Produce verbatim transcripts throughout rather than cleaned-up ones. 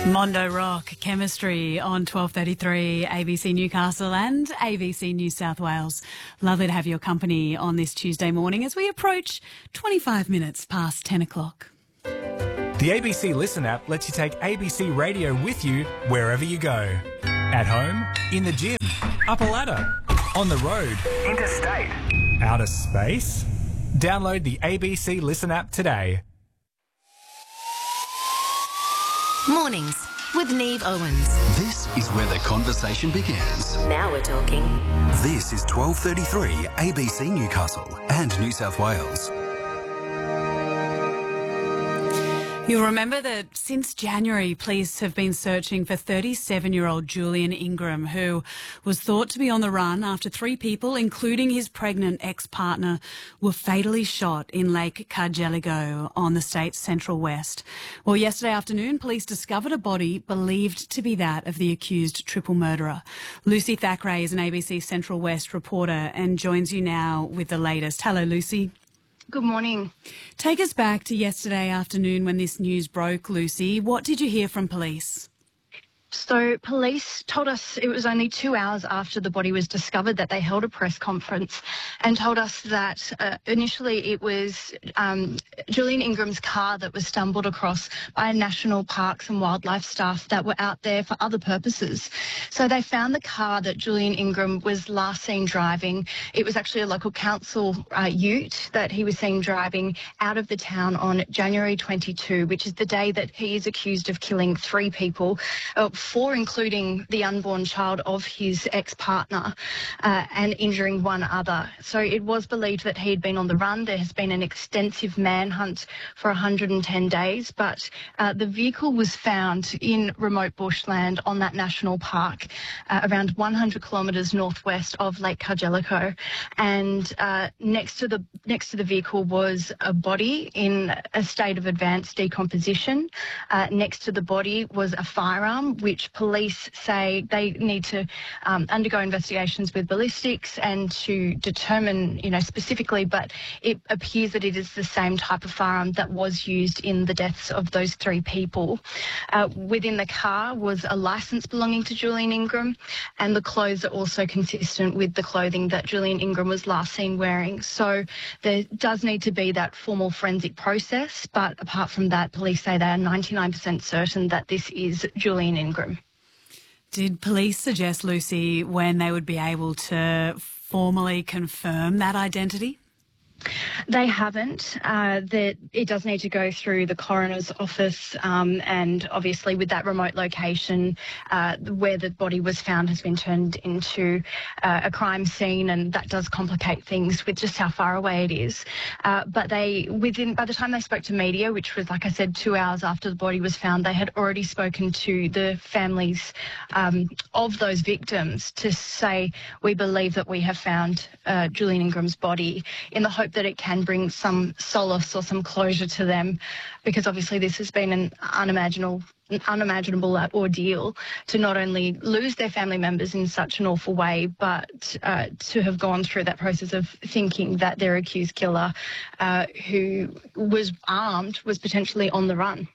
Mondo Rock Chemistry on twelve thirty-three A B C Newcastle and A B C New South Wales. Lovely to have your company on this Tuesday morning as we approach twenty-five minutes past ten o'clock. The A B C Listen app lets you take A B C Radio with you wherever you go. At home, in the gym, up a ladder, on the road, interstate, outer space. Download the A B C Listen app today. Mornings with Neve Owens. This is where the conversation begins. Now we're talking. This is twelve thirty-three A B C Newcastle and New South Wales. You'll remember that since January, police have been searching for thirty-seven-year-old Julian Ingram, who was thought to be on the run after three people, including his pregnant ex-partner, were fatally shot in Lake Cargelligo on the state's central west. Well, yesterday afternoon, police discovered a body believed to be that of the accused triple murderer. Lucy Thackeray is an A B C Central West reporter and joins you now with the latest. Hello, Lucy. Good morning. Take us back to yesterday afternoon when this news broke, Lucy. What did you hear from police? So police told us it was only two hours after the body was discovered that they held a press conference and told us that uh, initially it was um, Julian Ingram's car that was stumbled across by National Parks and Wildlife staff that were out there for other purposes. So they found the car that Julian Ingram was last seen driving. It was actually a local council uh, ute that he was seen driving out of the town on January twenty-second, which is the day that he is accused of killing three people. Uh, four including the unborn child of his ex-partner, uh, and injuring one other. So it was believed that he'd been on the run. There has been an extensive manhunt for one hundred ten days, but uh, the vehicle was found in remote bushland on that national park, uh, around one hundred kilometres northwest of Lake Cargelligo. And uh, next to the next to the vehicle was a body in a state of advanced decomposition. Uh, next to the body was a firearm, which which police say they need to um, undergo investigations with ballistics and to determine, you know, specifically, but it appears that it is the same type of firearm that was used in the deaths of those three people. Uh, within the car was a licence belonging to Julian Ingram, and the clothes are also consistent with the clothing that Julian Ingram was last seen wearing. So there does need to be that formal forensic process, but apart from that, police say they are ninety-nine percent certain that this is Julian Ingram. Did police suggest, Lucy, when they would be able to formally confirm that identity? They haven't. Uh, that it does need to go through the coroner's office, um, and obviously with that remote location uh, where the body was found has been turned into uh, a crime scene, and that does complicate things with just how far away it is. Uh, but they, within by the time they spoke to media, which was, like I said, two hours after the body was found, they had already spoken to the families um, of those victims to say, we believe that we have found uh, Julian Ingram's body, in the hope that it can bring some solace or some closure to them, because obviously this has been an unimaginable, unimaginable ordeal to not only lose their family members in such an awful way, but uh, to have gone through that process of thinking that their accused killer, uh, who was armed, was potentially on the run.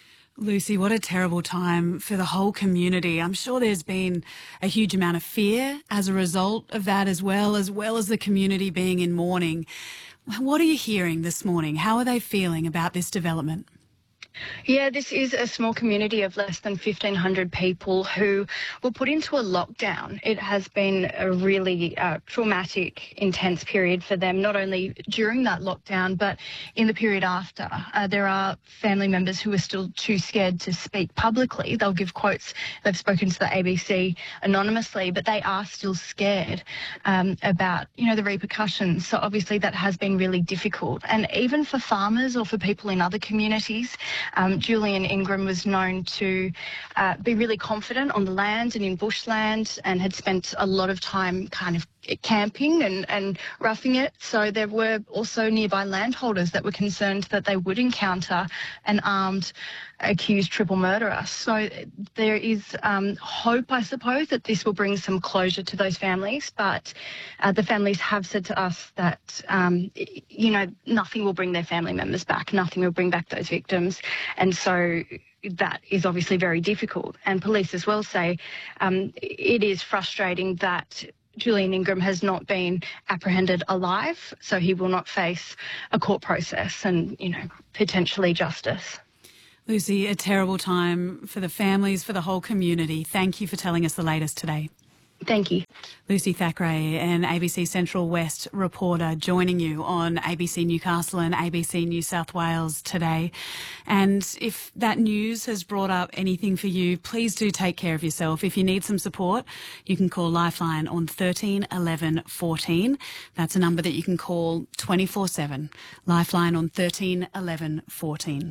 Lucy, what a terrible time for the whole community. I'm sure there's been a huge amount of fear as a result of that as well, as well as the community being in mourning. What are you hearing this morning? How are they feeling about this development? Yeah, this is a small community of less than fifteen hundred people who were put into a lockdown. It has been a really uh, traumatic, intense period for them, not only during that lockdown, but in the period after. Uh, there are family members who are still too scared to speak publicly. They'll give quotes. They've spoken to the A B C anonymously, but they are still scared um, about, you know, the repercussions. So obviously that has been really difficult. And even for farmers or for people in other communities, Um, Julian Ingram was known to uh, be really confident on the land and in bushland, and had spent a lot of time kind of camping and, and roughing it. So there were also nearby landholders that were concerned that they would encounter an armed accused triple murderer. So there is um, hope, I suppose, that this will bring some closure to those families. But uh, the families have said to us that, um, you know, nothing will bring their family members back. Nothing will bring back those victims. And so that is obviously very difficult. And police as well say um, it is frustrating that Julian Ingram has not been apprehended alive, so he will not face a court process and, you know, potentially justice. Lucy, a terrible time for the families, for the whole community. Thank you for telling us the latest today. Thank you. Lucy Thackeray, an A B C Central West reporter, joining you on A B C Newcastle and A B C New South Wales today. And if that news has brought up anything for you, please do take care of yourself. If you need some support, you can call Lifeline on thirteen eleven fourteen. That's a number that you can call twenty-four seven. Lifeline on thirteen eleven fourteen.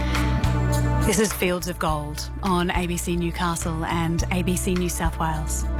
This is Fields of Gold on A B C Newcastle and A B C New South Wales.